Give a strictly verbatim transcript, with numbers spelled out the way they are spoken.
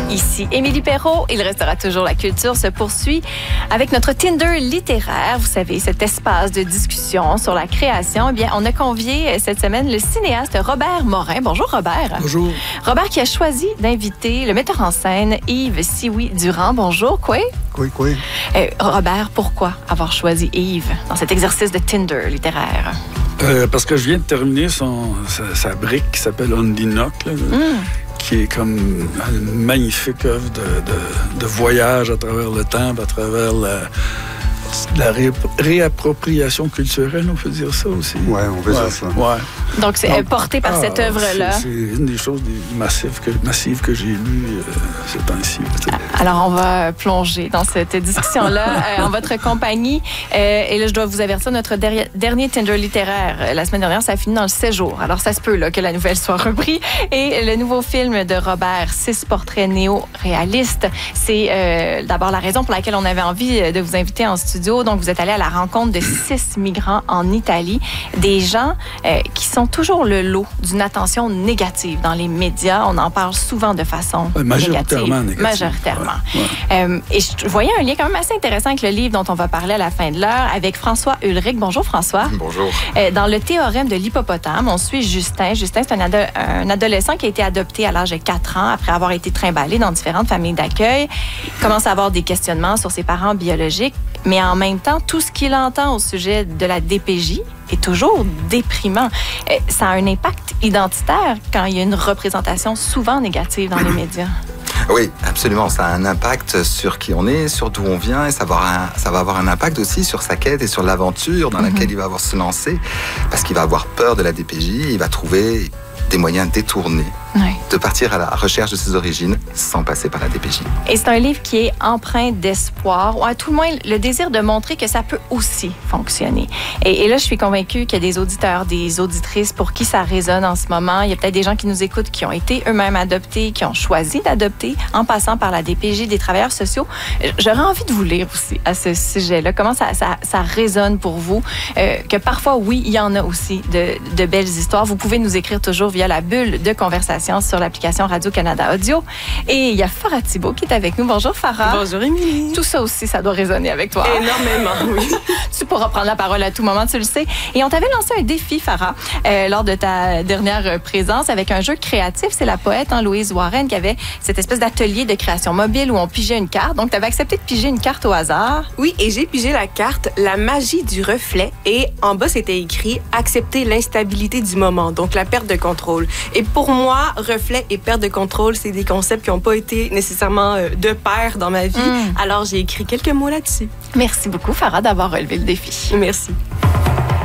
Ici Émilie Perrault. Il restera toujours la culture se poursuit avec notre Tinder littéraire. Vous savez, cet espace de discussion sur la création. Eh bien, on a convié cette semaine le cinéaste Robert Morin. Bonjour Robert. Bonjour. Robert qui a choisi d'inviter le metteur en scène Yves Sioui-Durand. Bonjour, quoi? Oui, oui. Euh, Robert, pourquoi avoir choisi Yves dans cet exercice de Tinder littéraire? Euh, parce que je viens de terminer son, sa, sa brique qui s'appelle Ondinoc, là, mm. qui est comme une magnifique œuvre de, de, de voyage à travers le temps, à travers la, la ré, réappropriation culturelle, on peut dire ça aussi. Oui, on peut ouais, dire ça. Ouais. Donc, c'est Donc, porté par ah, cette œuvre-là. C'est, c'est une des choses massives que, massives que j'ai lues euh, ces temps-ci. Alors, on va plonger dans cette discussion-là euh, en votre compagnie. Euh, et là, je dois vous avertir, notre derrière, dernier Tinder littéraire, euh, la semaine dernière, ça a fini dans le séjour. Alors, ça se peut là, que la nouvelle soit reprise. Et le nouveau film de Robert, Six portraits néo-réalistes, c'est euh, d'abord la raison pour laquelle on avait envie de vous inviter en studio. Donc, vous êtes allé à la rencontre de six migrants en Italie, des gens euh, qui sont toujours le lot d'une attention négative dans les médias. On en parle souvent de façon ouais, majoritairement négative. négative. Majoritairement. Ouais, ouais. Euh, et je voyais un lien quand même assez intéressant avec le livre dont on va parler à la fin de l'heure, avec François Ulrich. Bonjour François. Bonjour. Euh, dans le théorème de l'hippopotame, on suit Justin. Justin, c'est un, ado- un adolescent qui a été adopté à l'âge de quatre ans après avoir été trimballé dans différentes familles d'accueil. Il commence à avoir des questionnements sur ses parents biologiques, mais en même temps, tout ce qu'il entend au sujet de la D P J est toujours déprimant. Euh, ça a un impact identitaire quand il y a une représentation souvent négative dans les médias. Oui, absolument. Ça a un impact sur qui on est, sur d'où on vient, et ça va avoir un, ça va avoir un impact aussi sur sa quête et sur l'aventure dans laquelle mm-hmm. il va avoir se lancer, parce qu'il va avoir peur de la D P J, il va trouver des moyens détournés oui. de partir à la recherche de ses origines sans passer par la D P J. Et c'est un livre qui est empreint d'espoir, ou à tout le moins le désir de montrer que ça peut aussi fonctionner. Et, et là, je suis convaincue qu'il y a des auditeurs, des auditrices pour qui ça résonne en ce moment. Il y a peut-être des gens qui nous écoutent qui ont été eux-mêmes adoptés, qui ont choisi d'adopter en passant par la D P J, des travailleurs sociaux. J'aurais envie de vous lire aussi à ce sujet-là. Comment ça, ça, ça résonne pour vous? Euh, que parfois, oui, il y en a aussi de, de belles histoires. Vous pouvez nous écrire toujours via la bulle de conversation sur l'application Radio-Canada Audio. Et il y a Farah Thibault qui est avec nous. Bonjour Farah. Bonjour Émilie. Tout ça aussi, ça doit résonner avec toi. Énormément, oui. Tu pourras prendre la parole à tout moment, tu le sais. Et on t'avait lancé un défi, Farah, euh, lors de ta dernière présence avec un jeu créatif. C'est la poète hein, Louise Warren qui avait cette espèce d'atelier de création mobile où on pigeait une carte. Donc, tu avais accepté de piger une carte au hasard. Oui, et j'ai pigé la carte « La magie du reflet » et en bas, c'était écrit « Accepter l'instabilité du moment », donc la perte de contrôle. Et pour moi, reflet et perte de contrôle, c'est des concepts qui n'ont pas été nécessairement euh, de pair dans ma vie. Mm. Alors, j'ai écrit quelques mots là-dessus. Merci beaucoup, Farah, d'avoir relevé le défi. Merci.